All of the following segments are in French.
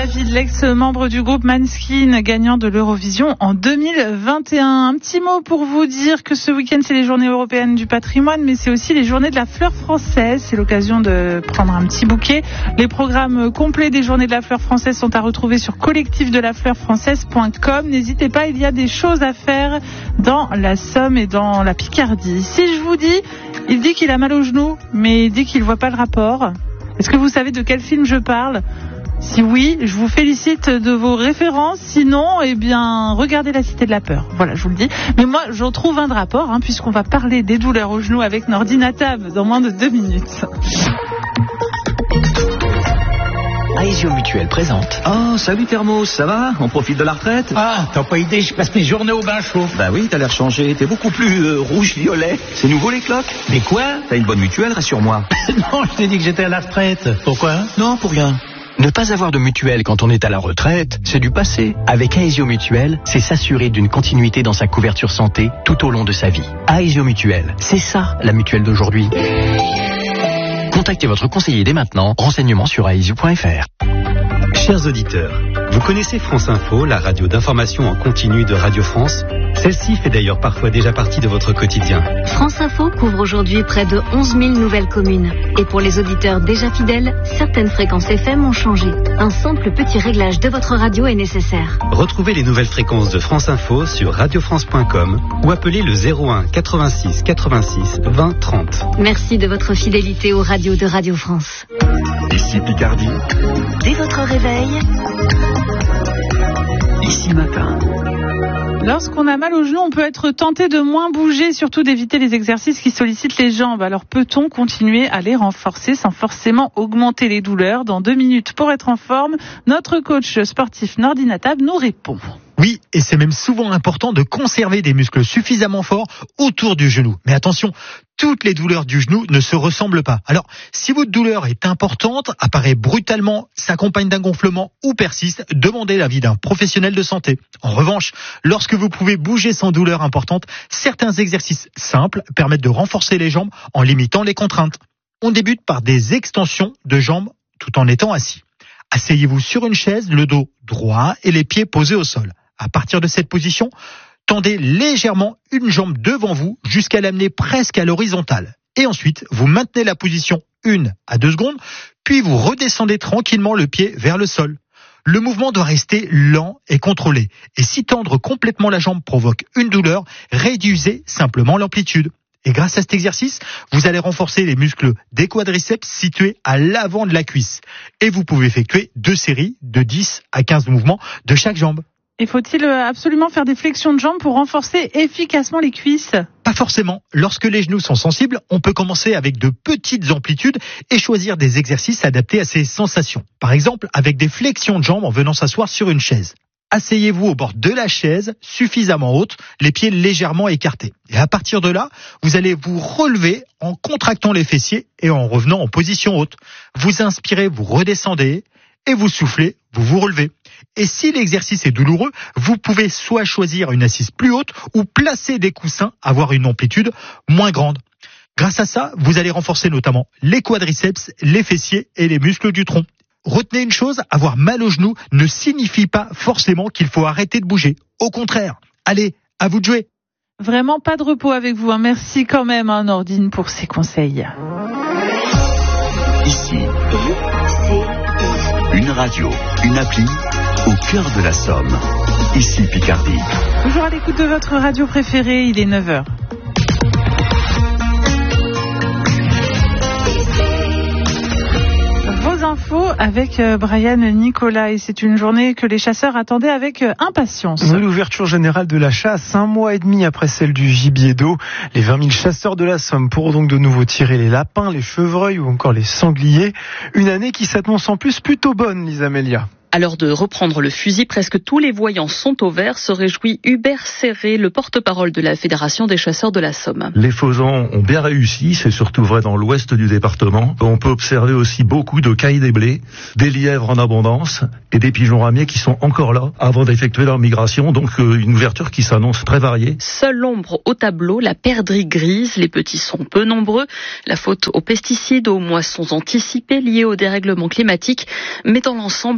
David, l'ex-membre du groupe Måneskin, gagnant de l'Eurovision en 2021. Un petit mot pour vous dire que ce week-end, c'est les journées européennes du patrimoine, mais c'est aussi les journées de la fleur française. C'est l'occasion de prendre un petit bouquet. Les programmes complets des journées de la fleur française sont à retrouver sur collectifdelafleurfrançaise.com. N'hésitez pas, il y a des choses à faire dans la Somme et dans la Picardie. Si je vous dis, il dit qu'il a mal au genou, mais il dit qu'il voit pas le rapport. Est-ce que vous savez de quel film je parle ? Si oui, je vous félicite de vos références. Sinon, eh bien, regardez La Cité de la Peur. Voilà, je vous le dis. Mais moi, j'en trouve un de rapport, puisqu'on va parler des douleurs au genou avec Nordine Atab dans moins de 2 minutes. Aesio Mutuel présente. Oh, salut Thermos, ça va ? On profite de la retraite ? Ah, t'as pas idée, je passe mes journées au bain chaud. Bah oui, t'as l'air changé, t'es beaucoup plus rouge-violet. C'est nouveau les cloques ? Mais quoi ? T'as une bonne mutuelle, rassure-moi. Non, je t'ai dit que j'étais à la retraite. Pourquoi ? Non, pour rien. Ne pas avoir de mutuelle quand on est à la retraite, c'est du passé. Avec Aesio Mutuel, c'est s'assurer d'une continuité dans sa couverture santé tout au long de sa vie. Aesio Mutuel, c'est ça la mutuelle d'aujourd'hui. Contactez votre conseiller dès maintenant. Renseignements sur aesio.fr. Chers auditeurs, vous connaissez France Info, la radio d'information en continu de Radio France ? Celle-ci fait d'ailleurs parfois déjà partie de votre quotidien. France Info couvre aujourd'hui près de 11 000 nouvelles communes. Et pour les auditeurs déjà fidèles, certaines fréquences FM ont changé. Un simple petit réglage de votre radio est nécessaire. Retrouvez les nouvelles fréquences de France Info sur radiofrance.com ou appelez le 01 86 86 20 30. Merci de votre fidélité aux radios de Radio France. Ici Picardie. Dès votre réveil, Ici Matin. Lorsqu'on a mal au genou, on peut être tenté de moins bouger, surtout d'éviter les exercices qui sollicitent les jambes. Alors peut-on continuer à les renforcer sans forcément augmenter les douleurs ? Dans 2 minutes pour être en forme, notre coach sportif Nordine Atab nous répond. Oui, et c'est même souvent important de conserver des muscles suffisamment forts autour du genou. Mais attention, toutes les douleurs du genou ne se ressemblent pas. Alors, si votre douleur est importante, apparaît brutalement, s'accompagne d'un gonflement ou persiste, demandez l'avis d'un professionnel de santé. En revanche, lorsque vous pouvez bouger sans douleur importante, certains exercices simples permettent de renforcer les jambes en limitant les contraintes. On débute par des extensions de jambes tout en étant assis. Asseyez-vous sur une chaise, le dos droit et les pieds posés au sol. À partir de cette position, tendez légèrement une jambe devant vous jusqu'à l'amener presque à l'horizontale. Et ensuite, vous maintenez la position 1 à 2 secondes, puis vous redescendez tranquillement le pied vers le sol. Le mouvement doit rester lent et contrôlé. Et si tendre complètement la jambe provoque une douleur, réduisez simplement l'amplitude. Et grâce à cet exercice, vous allez renforcer les muscles des quadriceps situés à l'avant de la cuisse. Et vous pouvez effectuer 2 séries de 10 à 15 mouvements de chaque jambe. Et faut-il absolument faire des flexions de jambes pour renforcer efficacement les cuisses ? Pas forcément. Lorsque les genoux sont sensibles, on peut commencer avec de petites amplitudes et choisir des exercices adaptés à ces sensations. Par exemple, avec des flexions de jambes en venant s'asseoir sur une chaise. Asseyez-vous au bord de la chaise, suffisamment haute, les pieds légèrement écartés. Et à partir de là, vous allez vous relever en contractant les fessiers et en revenant en position haute. Vous inspirez, vous redescendez et vous soufflez, vous vous relevez. Et si l'exercice est douloureux, vous pouvez soit choisir une assise plus haute ou placer des coussins, avoir une amplitude moins grande. Grâce à ça, vous allez renforcer notamment les quadriceps, les fessiers et les muscles du tronc. Retenez une chose, avoir mal au genou ne signifie pas forcément qu'il faut arrêter de bouger. Au contraire, allez, à vous de jouer. Vraiment pas de repos avec vous. Merci quand même, Nordine, pour ces conseils. Ici, une radio, une appli au cœur de la Somme. Ici Picardie. Toujours à l'écoute de votre radio préférée, il est 9h. Vos infos avec Brian Nicolas, et c'est une journée que les chasseurs attendaient avec impatience. L'ouverture générale de la chasse, 1 mois et demi après celle du gibier d'eau. Les 20 000 chasseurs de la Somme pourront donc de nouveau tirer les lapins, les chevreuils ou encore les sangliers. Une année qui s'annonce en plus plutôt bonne, Lisa Melia. À l'heure de reprendre le fusil, presque tous les voyants sont au vert, se réjouit Hubert Serré, le porte-parole de la Fédération des chasseurs de la Somme. Les faisans ont bien réussi, c'est surtout vrai dans l'ouest du département. On peut observer aussi beaucoup de cailles des blés, des lièvres en abondance et des pigeons ramiers qui sont encore là avant d'effectuer leur migration, donc une ouverture qui s'annonce très variée. Seule ombre au tableau, la perdrix grise, les petits sont peu nombreux, la faute aux pesticides, aux moissons anticipées liées au dérèglement climatique, mais dans l'ensemble, la saison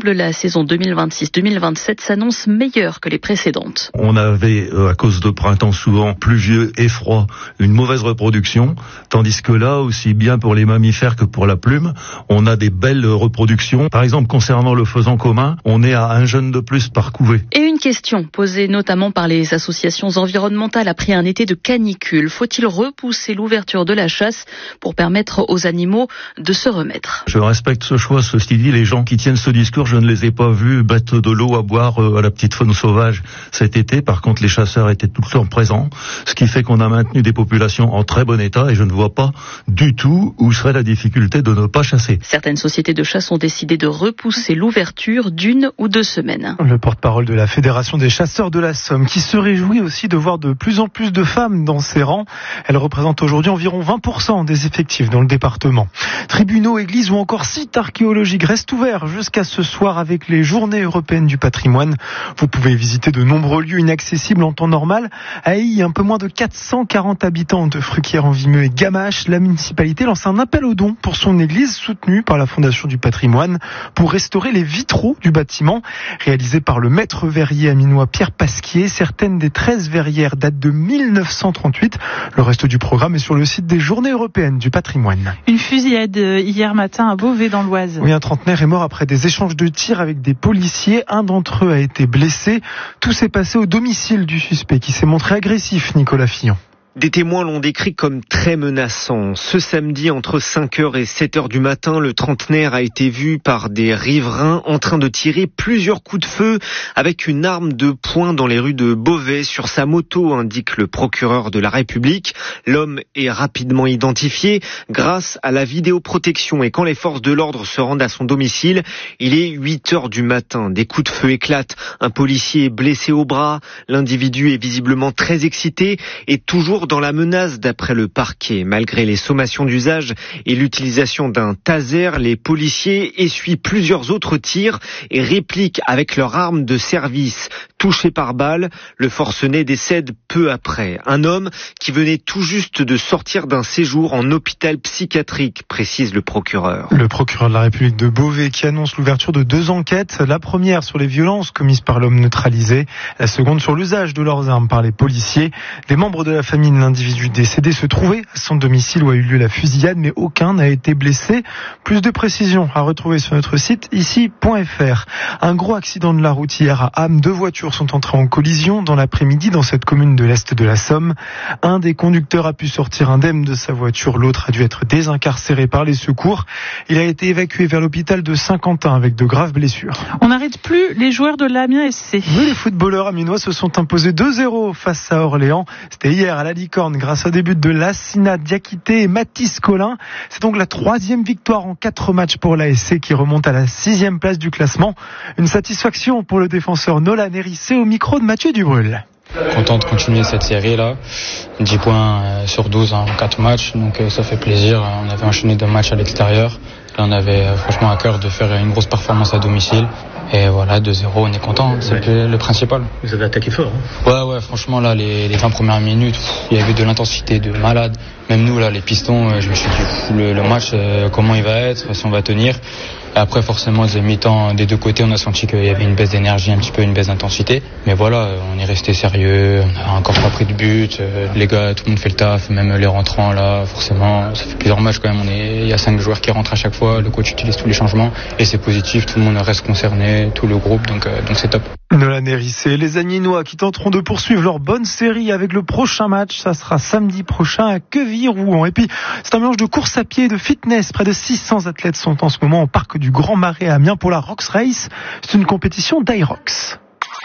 saison 2026-2027 s'annonce meilleure que les précédentes. On avait, à cause de printemps souvent pluvieux et froid, une mauvaise reproduction, tandis que là, aussi bien pour les mammifères que pour la plume, on a des belles reproductions. Par exemple, concernant le faisan commun, on est à un jeune de plus par couvée. Et une question posée notamment par les associations environnementales après un été de canicule. Faut-il repousser l'ouverture de la chasse pour permettre aux animaux de se remettre? Je respecte ce choix. Ceci dit, les gens qui tiennent ce discours, je ne les ai pas vus mettre de l'eau à boire à la petite faune sauvage cet été. Par contre, les chasseurs étaient tout le temps présents, ce qui fait qu'on a maintenu des populations en très bon état et je ne vois pas du tout où serait la difficulté de ne pas chasser. Certaines sociétés de chasse ont décidé de repousser l'ouverture d'1 ou 2 semaines. Le porte-parole de la Fédération des chasseurs de la Somme qui se réjouit aussi de voir de plus en plus de femmes dans ses rangs. Elles représentent aujourd'hui environ 20% des effectifs dans le département. Tribunaux, églises ou encore sites archéologiques restent ouverts jusqu'à ce soir avec les Journées européennes du patrimoine. Vous pouvez visiter de nombreux lieux inaccessibles en temps normal. À Ailly, un peu moins de 440 habitants de Fruquières-en-Vimeux et Gamache, la municipalité lance un appel aux dons pour son église soutenue par la Fondation du patrimoine pour restaurer les vitraux du bâtiment. Réalisé par le maître verrier aminois Pierre Pasquier, certaines des 13 verrières datent de 1938. Le reste du programme est sur le site des Journées européennes du patrimoine. Une fusillade hier matin à Beauvais dans l'Oise. Oui, un trentenaire est mort après des échanges de tirs avec des policiers. Un d'entre eux a été blessé. Tout s'est passé au domicile du suspect qui s'est montré agressif, Nicolas Fillon. Des témoins l'ont décrit comme très menaçant. Ce samedi, entre 5h et 7h du matin, le trentenaire a été vu par des riverains en train de tirer plusieurs coups de feu avec une arme de poing dans les rues de Beauvais sur sa moto, indique le procureur de la République. L'homme est rapidement identifié grâce à la vidéoprotection et quand les forces de l'ordre se rendent à son domicile, il est 8h du matin. Des coups de feu éclatent. Un policier est blessé au bras. L'individu est visiblement très excité et toujours dans la menace d'après le parquet. Malgré les sommations d'usage et l'utilisation d'un taser, les policiers essuient plusieurs autres tirs et répliquent avec leur arme de service. Touché par balle, le forcené décède peu après. Un homme qui venait tout juste de sortir d'un séjour en hôpital psychiatrique, précise le procureur. Le procureur de la République de Beauvais qui annonce l'ouverture de 2 enquêtes. La première sur les violences commises par l'homme neutralisé. La seconde sur l'usage de leurs armes par les policiers. Des membres de la famille de l'individu décédé se trouvaient à son domicile où a eu lieu la fusillade, mais aucun n'a été blessé. Plus de précisions à retrouver sur notre site ici.fr. Un gros accident de la route hier à Ham. 2 voitures sont entrées en collision dans l'après-midi dans cette commune de l'Est de la Somme. Un des conducteurs a pu sortir indemne de sa voiture, l'autre a dû être désincarcéré par les secours. Il a été évacué vers l'hôpital de Saint-Quentin avec de graves blessures. On n'arrête plus les joueurs de l'Amiens SC. Oui, les footballeurs aminois se sont imposés 2-0 face à Orléans. C'était hier à la Licorne grâce au début de Lassina Diakité et Mathis Collin. C'est donc la 3e victoire en 4 matchs pour l'ASC qui remonte à la 6e place du classement. Une satisfaction pour le défenseur Nolan Hérissé au micro de Mathieu Dubrul. Content de continuer cette série-là. 10 points sur 12 en 4 matchs, donc ça fait plaisir. On avait enchaîné 2 matchs à l'extérieur. Là, on avait franchement à cœur de faire une grosse performance à domicile. Et voilà, 2-0, on est content, c'est le principal. Vous avez attaqué fort, hein ? Ouais, franchement, là, les 20 premières minutes, il y avait de l'intensité de malade. Même nous, là, les pistons, je me suis dit, le match, comment il va être, si on va tenir. Et après, forcément, les mi-temps, des 2 côtés, on a senti qu'il y avait une baisse d'énergie, un petit peu une baisse d'intensité. Mais voilà, on est resté sérieux, on n'a encore pas pris de but. Les gars, tout le monde fait le taf, même les rentrants, là, forcément, ça fait plusieurs matchs quand même. Il y a 5 joueurs qui rentrent à chaque fois, le coach utilise tous les changements. Et c'est positif, tout le monde reste concerné, tout le groupe, donc c'est top. Nolan Hérissé, les Agninois qui tenteront de poursuivre leur bonne série avec le prochain match, ça sera samedi prochain à Queville-Rouen. Et puis, c'est un mélange de course à pied et de fitness. Près de 600 athlètes sont en ce moment au parc du Grand Marais à Amiens pour la Rox Race. C'est une compétition d'Irox.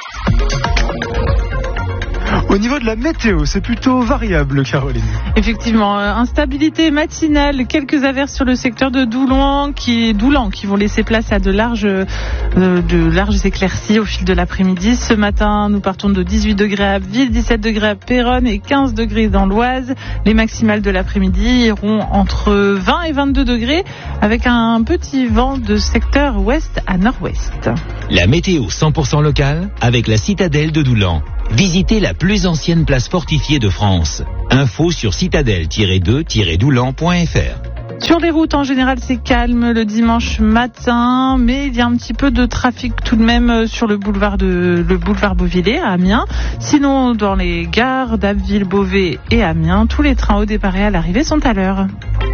Au niveau de la météo, c'est plutôt variable, Caroline. Effectivement, instabilité matinale, quelques averses sur le secteur de Doulan qui vont laisser place à de larges éclaircies au fil de l'après-midi. Ce matin, nous partons de 18 degrés à Abbeville, 17 degrés à Péronne et 15 degrés dans l'Oise. Les maximales de l'après-midi iront entre 20 et 22 degrés avec un petit vent de secteur ouest à nord-ouest. La météo 100% locale avec la citadelle de Doulan. Visitez la plus ancienne place fortifiée de France. Info sur citadelle-2-doulan.fr. Sur les routes, en général, c'est calme le dimanche matin, mais il y a un petit peu de trafic tout de même sur le boulevard Beauvillé à Amiens. Sinon, dans les gares d'Abbeville, Beauvais et Amiens, tous les trains au départ et à l'arrivée sont à l'heure.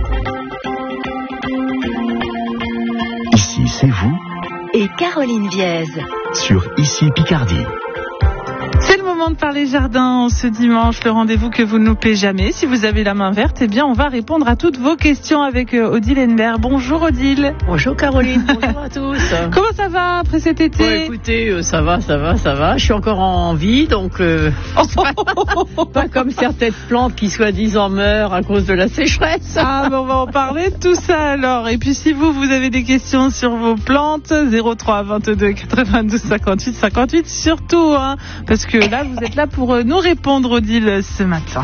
Ici, c'est vous Et Caroline Viez. sur Ici Picardie. C'est le moment de parler jardin ce dimanche, le rendez-vous que vous ne loupez jamais. Si vous avez la main verte, eh bien on va répondre à toutes vos questions avec Odile Henbert. Bonjour Odile. Bonjour Caroline, bonjour à tous. Comment ça va après cet été? Bon, écoutez, ça va. Je suis encore en vie, donc pas comme certaines plantes qui soi-disant meurent à cause de la sécheresse. Ah, ben on va en parler de tout ça alors. Et puis si vous avez des questions sur vos plantes, 03 22 92 58 58 surtout, hein, parce que là vous êtes là pour nous répondre, Odile, ce matin.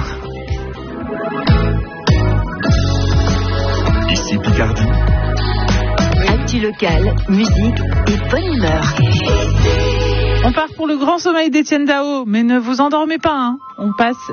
Ici Picardie. Actu local, musique et bonne humeur. On part pour le grand sommeil d'Étienne Dao, mais ne vous endormez pas, hein. On passe